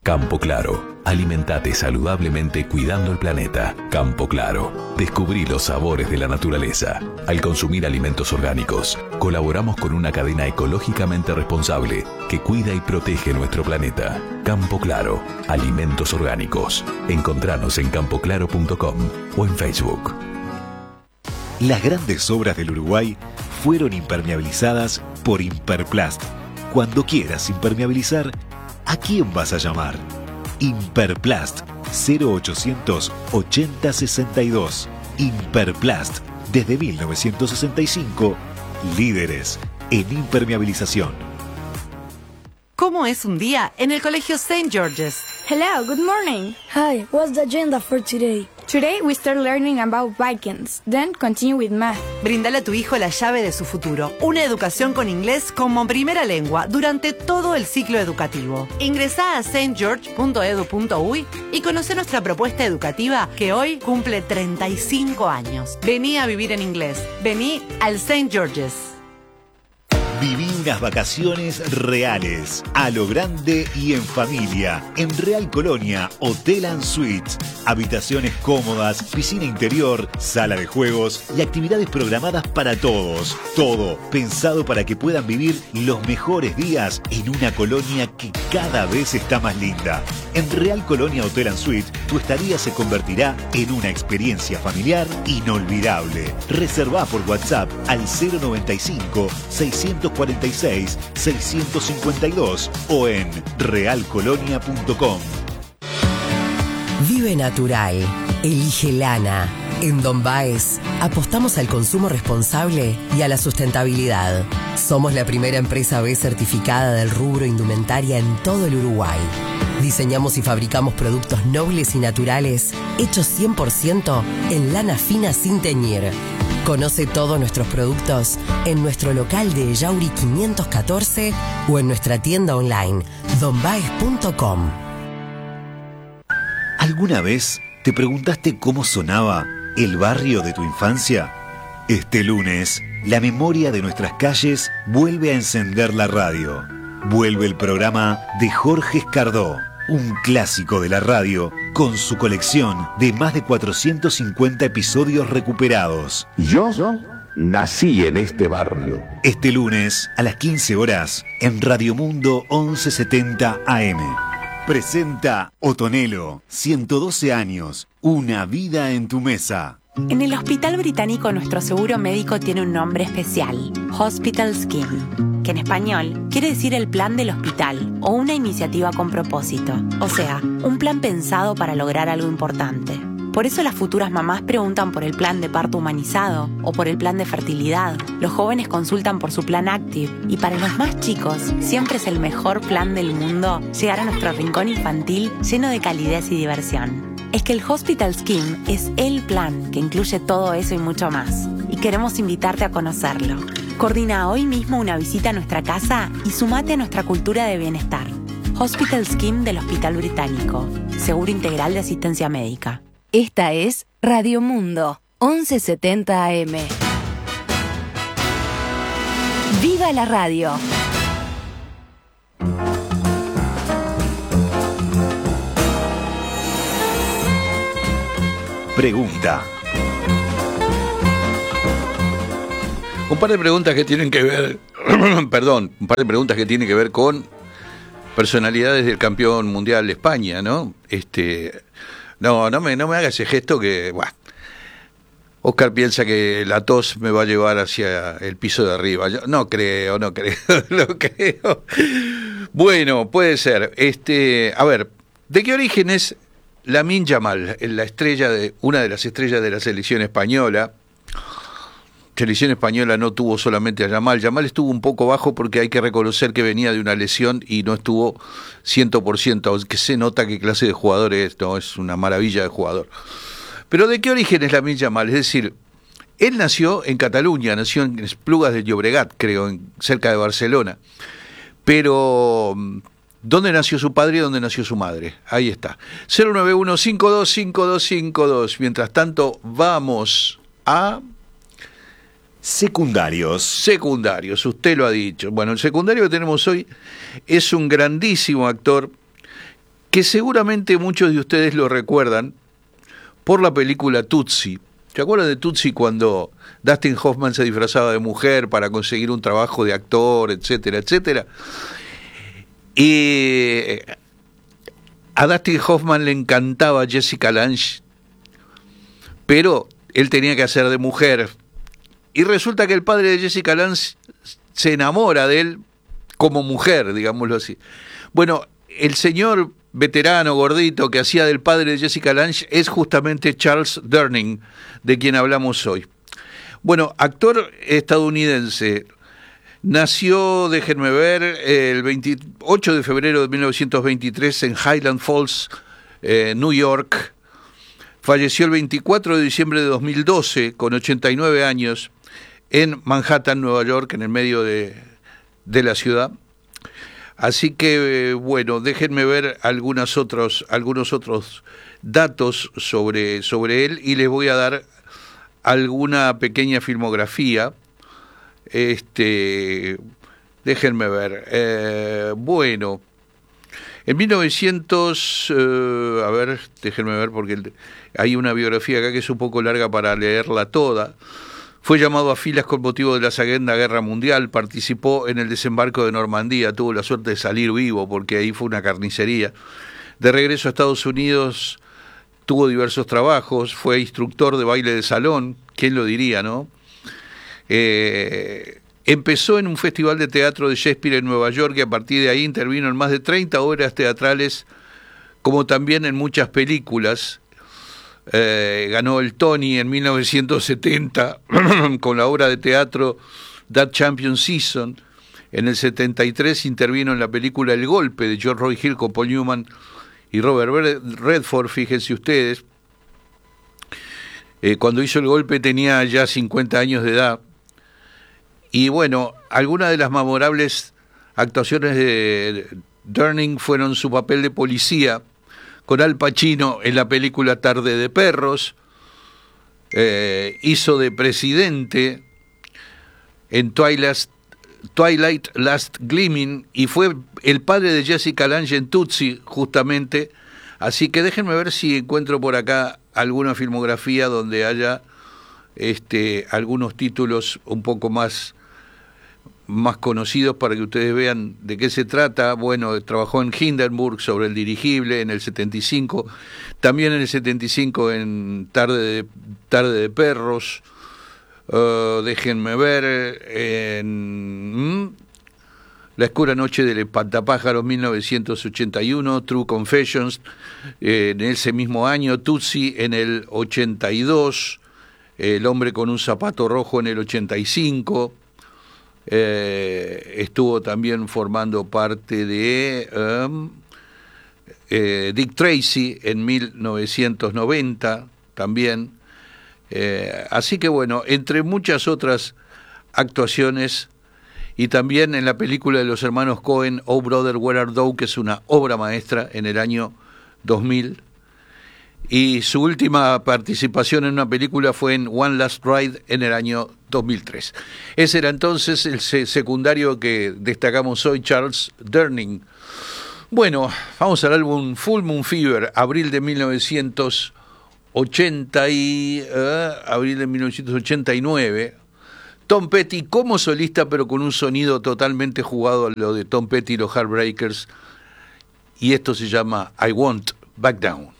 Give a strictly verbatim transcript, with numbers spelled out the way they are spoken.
Campo Claro. Alimentate saludablemente cuidando el planeta. Campo Claro. Descubrí los sabores de la naturaleza. Al consumir alimentos orgánicos, colaboramos con una cadena ecológicamente responsable que cuida y protege nuestro planeta. Campo Claro. Alimentos orgánicos. Encontranos en campo claro punto com o en Facebook. Las grandes obras del Uruguay fueron impermeabilizadas por Imperplast. Cuando quieras impermeabilizar, ¿a quién vas a llamar? Imperplast, cero ochocientos ochenta sesenta y dos. Imperplast, desde mil novecientos sesenta y cinco, líderes en impermeabilización. ¿Cómo es un día en el Colegio Saint George's? Hello, good morning. Hi, what's the agenda for today? Today we start learning about Vikings, then continue with math. Brindale a tu hijo la llave de su futuro, una educación con inglés como primera lengua durante todo el ciclo educativo. Ingresá a saint george punto edu punto uy y conoce nuestra propuesta educativa que hoy cumple treinta y cinco años. Vení a vivir en inglés. Vení al Saint George's. Viví unas vacaciones reales, a lo grande y en familia, en Real Colonia Hotel and Suites. Habitaciones cómodas, piscina interior, sala de juegos y actividades programadas para todos. Todo pensado para que puedan vivir los mejores días en una colonia que cada vez está más linda. En Real Colonia Hotel and Suites, tu estadía se convertirá en una experiencia familiar inolvidable. Reservá por WhatsApp al cero noventa y cinco, seiscientos cuarenta y seis, seiscientos cincuenta y dos o en real colonia punto com. Vive natural. Elige lana. En Don Baez apostamos al consumo responsable y a la sustentabilidad. Somos la primera empresa B certificada del rubro indumentaria en todo el Uruguay. Diseñamos y fabricamos productos nobles y naturales hechos cien por ciento en lana fina sin teñir. Conoce todos nuestros productos en nuestro local de Yauri quinientos catorce o en nuestra tienda online don baez punto com. ¿Alguna vez te preguntaste cómo sonaba el barrio de tu infancia? Este lunes, la memoria de nuestras calles vuelve a encender la radio. Vuelve el programa de Jorge Escardó, un clásico de la radio, con su colección de más de cuatrocientos cincuenta episodios recuperados. Yo nací en este barrio. Este lunes, a las quince horas, en Radio Mundo once setenta A M. Presenta Otonelo, ciento doce años, una vida en tu mesa. En el Hospital Británico nuestro seguro médico tiene un nombre especial, Hospital Scheme, que en español quiere decir el plan del hospital o una iniciativa con propósito, o sea, un plan pensado para lograr algo importante. Por eso las futuras mamás preguntan por el plan de parto humanizado o por el plan de fertilidad. Los jóvenes consultan por su plan Active y para los más chicos siempre es el mejor plan del mundo llegar a nuestro rincón infantil lleno de calidez y diversión. Es que el Hospital Scheme es el plan que incluye todo eso y mucho más. Y queremos invitarte a conocerlo. Coordina hoy mismo una visita a nuestra casa y sumate a nuestra cultura de bienestar. Hospital Scheme del Hospital Británico. Seguro integral de asistencia médica. Esta es Radio Mundo, once setenta A M. ¡Viva la radio! Pregunta. Un par de preguntas que tienen que ver, perdón, un par de preguntas que tienen que ver con personalidades del campeón mundial de España, ¿no? Este, no, no me, no me haga ese gesto que, bueno, Oscar piensa que la tos me va a llevar hacia el piso de arriba. Yo no creo, no creo, no creo. Bueno, puede ser. Este, a ver, ¿de qué origen es Lamine Yamal, la estrella de, una de las estrellas de la selección española? Selección española no tuvo solamente a Yamal. Yamal estuvo un poco bajo porque hay que reconocer que venía de una lesión y no estuvo cien por ciento, aunque se nota qué clase de jugador es, no, es una maravilla de jugador. Pero ¿de qué origen es Lamine Yamal? Es decir, él nació en Cataluña, nació en Esplugas de Llobregat, creo, en, cerca de Barcelona. Pero ¿dónde nació su padre y dónde nació su madre? Ahí está. cero nueve uno cinco dos cinco dos cinco dos. Mientras tanto, vamos a... Secundarios. Secundarios, usted lo ha dicho. Bueno, el secundario que tenemos hoy es un grandísimo actor que seguramente muchos de ustedes lo recuerdan por la película Tootsie. ¿Se acuerdan de Tootsie cuando Dustin Hoffman se disfrazaba de mujer para conseguir un trabajo de actor, etcétera, etcétera? Y a Dustin Hoffman le encantaba Jessica Lange, pero él tenía que hacer de mujer. Y resulta que el padre de Jessica Lange se enamora de él como mujer, digámoslo así. Bueno, el señor veterano, gordito, que hacía del padre de Jessica Lange es justamente Charles Durning, de quien hablamos hoy. Bueno, actor estadounidense, nació, déjenme ver, el veintiocho de febrero de mil novecientos veintitrés en Highland Falls, eh, New York. Falleció el veinticuatro de diciembre de dos mil doce, con ochenta y nueve años, en Manhattan, Nueva York, en el medio de, de la ciudad. Así que, bueno, déjenme ver algunos otros, algunos otros datos sobre, sobre él y les voy a dar alguna pequeña filmografía. Este, déjenme ver. Eh, bueno, en mil novecientos, eh, a ver, déjenme ver porque hay una biografía acá que es un poco larga para leerla toda. Fue llamado a filas con motivo de la Segunda Guerra Mundial, participó en el desembarco de Normandía, tuvo la suerte de salir vivo porque ahí fue una carnicería. De regreso a Estados Unidos tuvo diversos trabajos, fue instructor de baile de salón, ¿quién lo diría, no? Eh, empezó en un festival de teatro de Shakespeare en Nueva York y a partir de ahí intervino en más de treinta obras teatrales, como también en muchas películas. Eh, ganó el Tony en mil novecientos setenta con la obra de teatro That Champion Season. En el setenta y tres intervino en la película El Golpe de George Roy Hill con Paul Newman y Robert Redford, fíjense ustedes. Eh, cuando hizo El Golpe tenía ya cincuenta años de edad. Y bueno, algunas de las memorables actuaciones de Durning fueron su papel de policía con Al Pacino en la película Tarde de Perros, eh, hizo de presidente en Twilight, Twilight Last Gleaming y fue el padre de Jessica Lange en Tootsie, justamente. Así que déjenme ver si encuentro por acá alguna filmografía donde haya este, algunos títulos un poco más más conocidos para que ustedes vean de qué se trata. Bueno, trabajó en Hindenburg sobre el dirigible en el setenta y cinco, también en el setenta y cinco en Tarde de, Tarde de Perros, uh, déjenme ver, en ¿hmm? La Oscura Noche del Espantapájaros, mil novecientos ochenta y uno, True Confessions, eh, en ese mismo año, Tootsie en el ochenta y dos, El Hombre con un Zapato Rojo en el ochenta y cinco, Eh, estuvo también formando parte de um, eh, Dick Tracy en mil novecientos noventa también, eh, así que bueno, entre muchas otras actuaciones, y también en la película de los hermanos Coen, Oh Brother Where Art Thou, que es una obra maestra, en el año dos mil. Y su última participación en una película fue en One Last Ride en el año dos mil tres. Ese era entonces el secundario que destacamos hoy, Charles Durning. Bueno, vamos al álbum Full Moon Fever, abril de mil novecientos ochenta y uh, abril de mil novecientos ochenta y nueve. Tom Petty como solista, pero con un sonido totalmente jugado a lo de Tom Petty y los Heartbreakers. Y esto se llama I Won't Back Down.